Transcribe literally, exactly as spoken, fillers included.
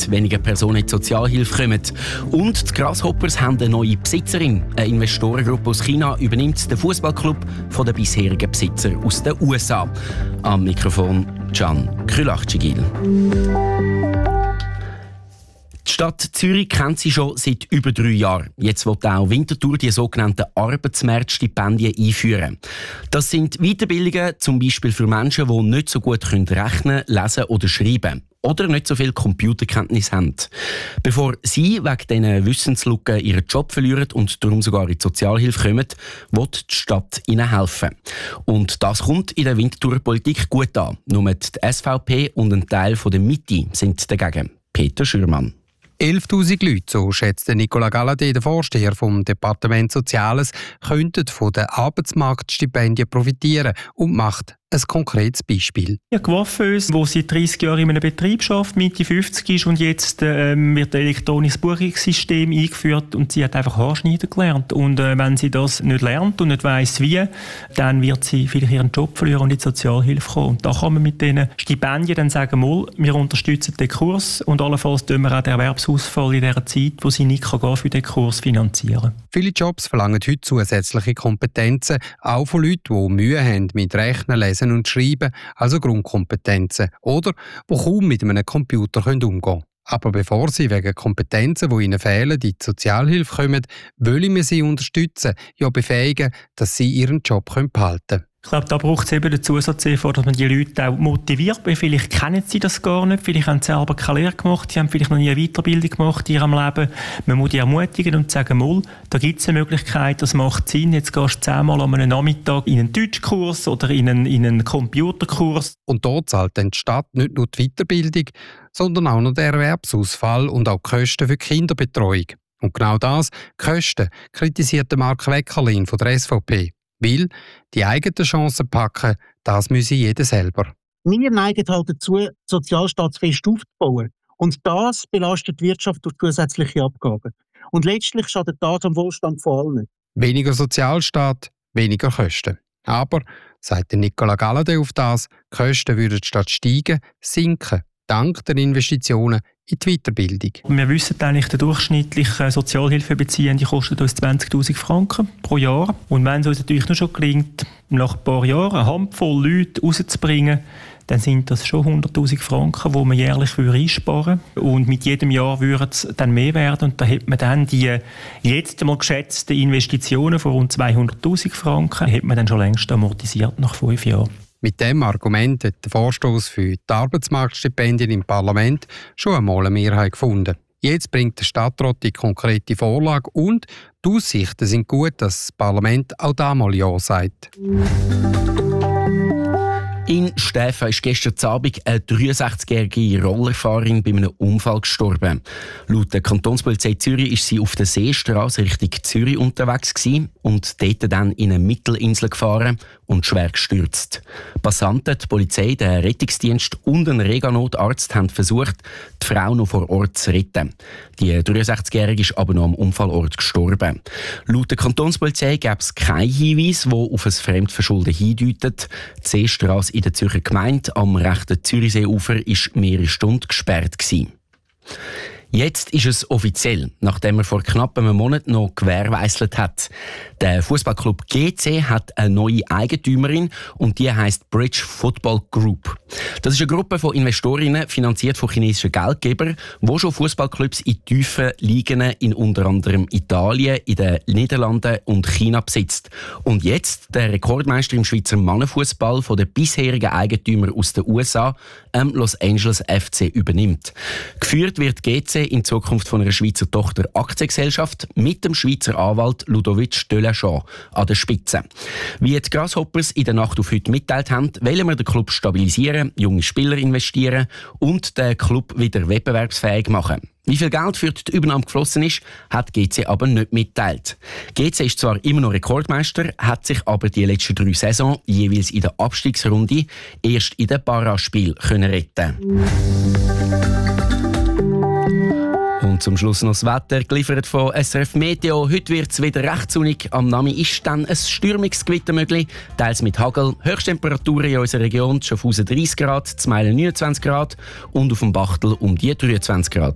damit weniger Personen in die Sozialhilfe kommen. Und die Grasshoppers haben eine neue Besitzerin. Eine Investorengruppe aus China übernimmt den Fußballclub von den bisherigen Besitzer aus den U S A. Am Mikrofon Can Krylach-Cigil. Die Stadt Zürich kennt sie schon seit über drei Jahren. Jetzt will auch Winterthur die sogenannten Arbeitsmarktstipendien einführen. Das sind Weiterbildungen zum Beispiel für Menschen, die nicht so gut rechnen, lesen oder schreiben können oder nicht so viel Computerkenntnis haben. Bevor sie wegen diesen Wissenslücken ihren Job verlieren und darum sogar in die Sozialhilfe kommen, will die Stadt ihnen helfen. Und das kommt in der Winterthurer Politik gut an. Nur die S V P und ein Teil der Mitte sind dagegen. Peter Schürmann. elftausend Leute, so schätzt Nicola Galladay, der Vorsteher vom Departement Soziales, könnten von den Arbeitsmarktstipendien profitieren und macht ein konkretes Beispiel. Ja, Coiffeuse, die seit dreissig Jahren in einem Betrieb arbeitet, Mitte fünfzig ist und jetzt ähm, wird ein elektronisches Buchungssystem eingeführt und sie hat einfach Haarschneiden gelernt. Und äh, wenn sie das nicht lernt und nicht weiss wie, dann wird sie vielleicht ihren Job verlieren und in die Sozialhilfe kommen. Und da kann man mit diesen Stipendien dann sagen, mal, wir unterstützen den Kurs und allenfalls tun wir auch den Erwerbsausfall in dieser Zeit, wo sie nicht gehen kann, für den Kurs finanzieren. Viele Jobs verlangen heute zusätzliche Kompetenzen, auch von Leuten, die Mühe haben mit Rechnen, Lesen und Schreiben, also Grundkompetenzen, oder die kaum mit einem Computer umgehen können. Aber bevor sie wegen Kompetenzen, die ihnen fehlen, in die Sozialhilfe kommen, wollen wir sie unterstützen, ja befähigen, dass sie ihren Job behalten können. Ich glaube, da braucht es eben den Zusatzeffort, dass man die Leute auch motiviert, weil vielleicht kennen sie das gar nicht, vielleicht haben sie selber keine Lehre gemacht, sie haben vielleicht noch nie eine Weiterbildung gemacht in ihrem Leben. Man muss die ermutigen und sagen, mal, da gibt es eine Möglichkeit, das macht Sinn, jetzt gehst du zehnmal an einem Nachmittag in einen Deutschkurs oder in einen, in einen Computerkurs. Und dort zahlt dann die Stadt nicht nur die Weiterbildung, sondern auch noch den Erwerbsausfall und auch die Kosten für die Kinderbetreuung. Und genau das, die Kosten, kritisiert Marc Weckerlin von der S V P. Weil die eigenen Chancen packen, das müsse jeder selber. Wir neigen halt dazu, sozialstaatsfest aufzubauen. Und das belastet die Wirtschaft durch zusätzliche Abgaben. Und letztlich schadet das am Wohlstand von allen. Weniger Sozialstaat, weniger Kosten. Aber, sagt Nicola Galladay auf das, die Kosten würden statt steigen, sinken. Dank der Investitionen in die Weiterbildung. Wir wissen eigentlich, der durchschnittliche Sozialhilfebeziehende kostet uns zwanzigtausend Franken pro Jahr. Und wenn es uns natürlich nur schon gelingt, nach ein paar Jahren eine Handvoll Leute rauszubringen, dann sind das schon hunderttausend Franken, die man jährlich einsparen würde. Und mit jedem Jahr würde es dann mehr werden. Und da hat man dann die jetzt einmal geschätzten Investitionen von rund zweihunderttausend Franken, hat man dann schon längst amortisiert nach fünf Jahren. Mit diesem Argument hat der Vorstoss für die Arbeitsmarktstipendien im Parlament schon einmal eine Mehrheit gefunden. Jetzt bringt der Stadtrat die konkrete Vorlage und die Aussichten sind gut, dass das Parlament auch da mal Ja sagt. In Stäfa ist gestern Abend eine dreiundsechzigjährige Rollerfahrerin bei einem Unfall gestorben. Laut der Kantonspolizei Zürich ist sie auf der Seestrasse Richtung Zürich unterwegs gewesen und dort dann in eine Mittelinsel gefahren und schwer gestürzt. Passanten, die Polizei, der Rettungsdienst und ein Reganotarzt haben versucht, die Frau noch vor Ort zu retten. Die dreiundsechzigjährige ist aber noch am Unfallort gestorben. Laut der Kantonspolizei gab es keinen Hinweis, der auf ein Fremdverschulden hindeutet. Die Seestrasse in der Zürcher Gemeinde am rechten Zürichseeufer war mehrere Stunden gesperrt gewesen. Jetzt ist es offiziell, nachdem er vor knapp einem Monat noch gewährleistet hat. Der Fußballclub G C hat eine neue Eigentümerin und die heisst Bridge Football Group. Das ist eine Gruppe von Investorinnen, finanziert von chinesischen Geldgebern, die schon Fußballclubs in tiefen Ligen in unter anderem Italien, in den Niederlanden und China besitzt. Und jetzt der Rekordmeister im Schweizer Mannenfußball von den bisherigen Eigentümern aus den U S A, ähm, Los Angeles F C, übernimmt. Geführt wird G C in Zukunft von einer Schweizer Tochter-Aktiengesellschaft mit dem Schweizer Anwalt Ludovic Delachaux an der Spitze. Wie die Grasshoppers in der Nacht auf heute mitteilt haben, wollen wir den Club stabilisieren, junge Spieler investieren und den Club wieder wettbewerbsfähig machen. Wie viel Geld für die Übernahme geflossen ist, hat G C aber nicht mitteilt. G C ist zwar immer noch Rekordmeister, hat sich aber die letzten drei Saisons jeweils in der Abstiegsrunde erst in den Paraspiel können retten. Und zum Schluss noch das Wetter, geliefert von S R F Meteo. Heute wird es wieder recht sonnig. Am Nami ist dann ein stürmiges Gewitter möglich, teils mit Hagel. Höchsttemperaturen in unserer Region: Schaffhausen dreißig Grad, Zmeilen neunundzwanzig Grad und auf dem Bachtel um die dreiundzwanzig Grad.